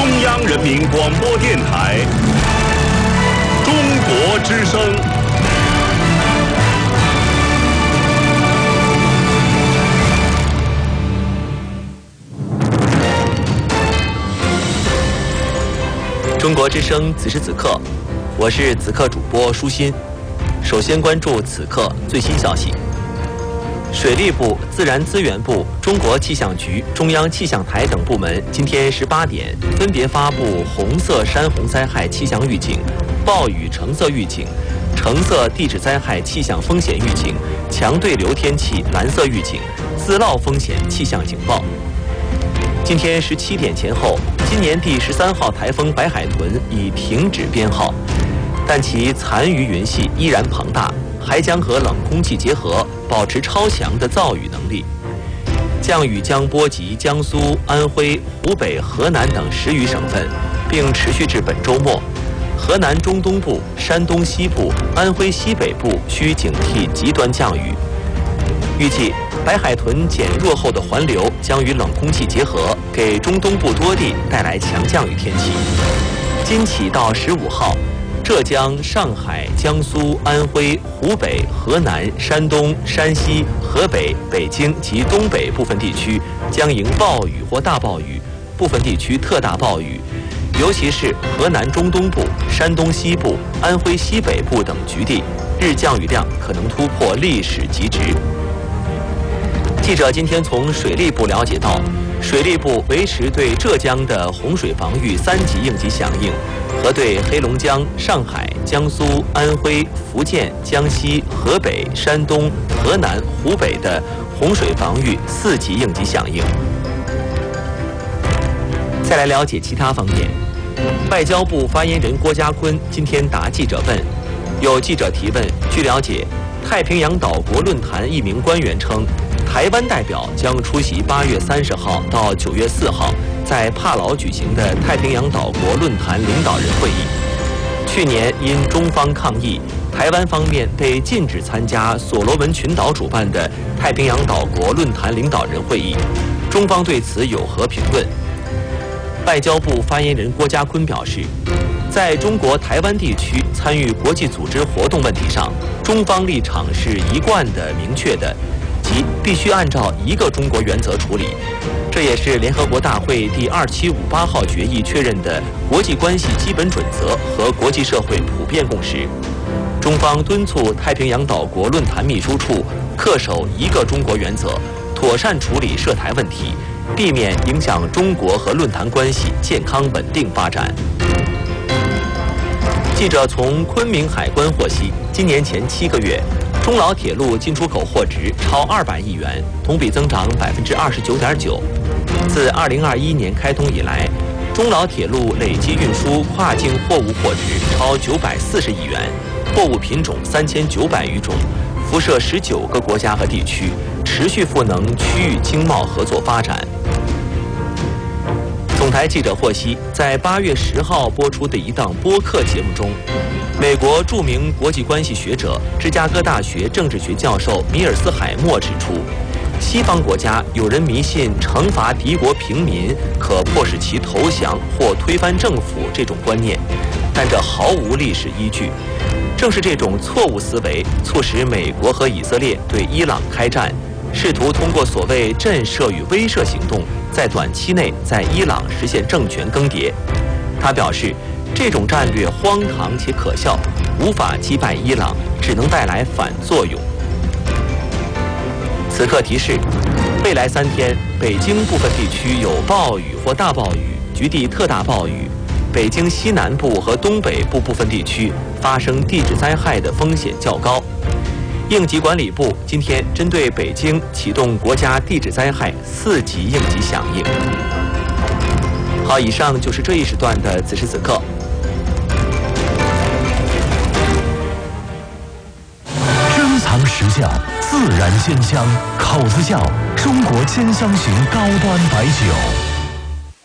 中央人民广播电台中国之声。 中国之声，此时此刻，我是此刻主播舒心。首先关注此刻最新消息。水利部、自然资源部、中国气象局、中央气象台等部门今天18点分别发布红色山洪灾害气象预警、暴雨橙色预警、橙色地质灾害气象风险预警、强对流天气蓝色预警、自涝风险气象警报。今天17点前后，今年第13号台风白海豚已停止编号，但其残余云系依然庞大，还将和冷空气结合，保持超强的造雨能力。降雨将波及江苏、安徽、湖北、河南等10余省份，并持续至本周末。河南中东部、山东西部、安徽西北部需警惕极端降雨。预计白海豚减弱后的环流将与冷空气结合，给中东部多地带来强降雨天气。今起到15号，浙江、上海、江苏、安徽、湖北、河南、山东、山西、河北、北京及东北部分地区将迎暴雨或大暴雨，部分地区特大暴雨，尤其是河南中东部、山东西部、安徽西北部等局地，日降雨量可能突破历史极值。记者今天从水利部了解到，水利部维持对浙江的洪水防御3级应急响应，和对黑龙江、上海、江苏、安徽、福建、江西、河北、山东、河南、湖北的洪水防御4级应急响应。再来了解其他方面，外交部发言人郭家坤今天答记者问，有记者提问，据了解，太平洋岛国论坛一名官员称，台湾代表将出席8月30号到9月4号在帕劳举行的太平洋岛国论坛领导人会议。去年因中方抗议，台湾方面被禁止参加所罗门群岛主办的太平洋岛国论坛领导人会议，中方对此有何评论？外交部发言人郭家坤表示，在中国台湾地区参与国际组织活动问题上，中方立场是一贯的、明确的，即必须按照一个中国原则处理。这也是联合国大会第2758号决议确认的国际关系基本准则和国际社会普遍共识。中方敦促太平洋岛国论坛秘书处恪守一个中国原则，妥善处理涉台问题，避免影响中国和论坛关系健康稳定发展。记者从昆明海关获悉，今年前7个月，中老铁路进出口货值超200亿元，同比增长29.9%。自2021年开通以来，中老铁路累计运输跨境货物货值超940亿元，货物品种3900余种，辐射19个国家和地区，持续赋能区域经贸合作发展。总台记者获悉，在8月10号播出的一档播客节目中，美国著名国际关系学者、芝加哥大学政治学教授米尔斯海默指出，西方国家有人迷信惩罚敌国平民可迫使其投降或推翻政府这种观念，但这毫无历史依据。正是这种错误思维，促使美国和以色列对伊朗开战，试图通过所谓震慑与威慑行动，在短期内在伊朗实现政权更迭。他表示，这种战略荒唐且可笑，无法击败伊朗，只能带来反作用。此刻提示，未来3天，北京部分地区有暴雨或大暴雨，局地特大暴雨；北京西南部和东北部部分地区发生地质灾害的风险较高。应急管理部今天针对北京启动国家地质灾害4级应急响应。好，以上就是这一时段的此时此刻。 珍藏实窖，自然鲜香，口子窖，中国千香型高端白酒。